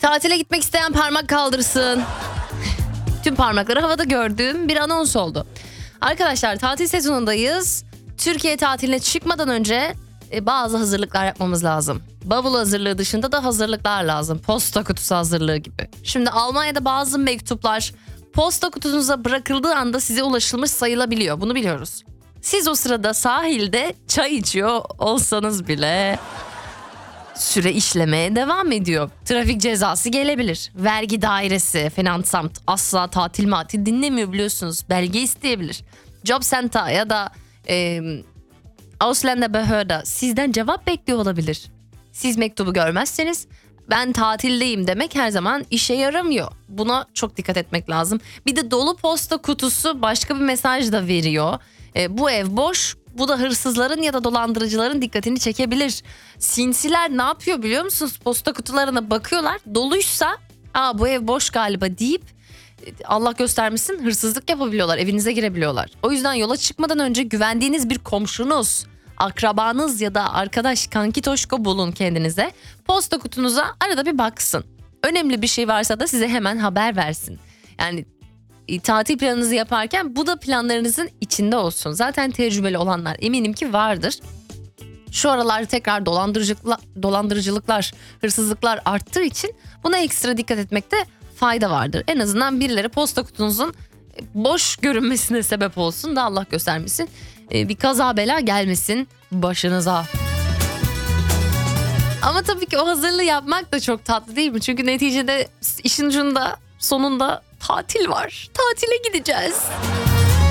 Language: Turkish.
Tatile gitmek isteyen parmak kaldırsın. Tüm parmakları havada gördüğüm bir anons oldu. Arkadaşlar, tatil sezonundayız. Türkiye tatiline çıkmadan önce bazı hazırlıklar yapmamız lazım. Bavul hazırlığı dışında da hazırlıklar lazım. Posta kutusu hazırlığı gibi. Şimdi Almanya'da bazı mektuplar posta kutunuza bırakıldığı anda size ulaşılmış sayılabiliyor. Bunu biliyoruz. Siz o sırada sahilde çay içiyor olsanız bile süre işlemeye devam ediyor. Trafik cezası gelebilir. Vergi dairesi, Finansamt asla tatil matil dinlemiyor biliyorsunuz. Belge isteyebilir. Job Center ya da Ausländerbehörde sizden cevap bekliyor olabilir. Siz mektubu görmezseniz ben tatildeyim demek her zaman işe yaramıyor. Buna çok dikkat etmek lazım. Bir de dolu posta kutusu başka bir mesaj da veriyor. Bu ev boş. Bu da hırsızların ya da dolandırıcıların dikkatini çekebilir. Sinsiler ne yapıyor biliyor musunuz? Posta kutularına bakıyorlar. Doluysa bu ev boş galiba deyip Allah göstermesin hırsızlık yapabiliyorlar. Evinize girebiliyorlar. O yüzden yola çıkmadan önce güvendiğiniz bir komşunuz, akrabanız ya da arkadaş, kanki toşko bulun kendinize. Posta kutunuza arada bir baksın. Önemli bir şey varsa da size hemen haber versin. Yani tatil planınızı yaparken bu da planlarınızın içinde olsun. Zaten tecrübeli olanlar eminim ki vardır. Şu aralar tekrar dolandırıcılıklar, hırsızlıklar arttığı için buna ekstra dikkat etmekte fayda vardır. En azından birileri posta kutunuzun boş görünmesine sebep olsun da Allah göstermesin. Bir kaza bela gelmesin başınıza. Ama tabii ki o hazırlığı yapmak da çok tatlı değil mi? Çünkü neticede işin ucunda sonunda tatil var. Tatile gideceğiz.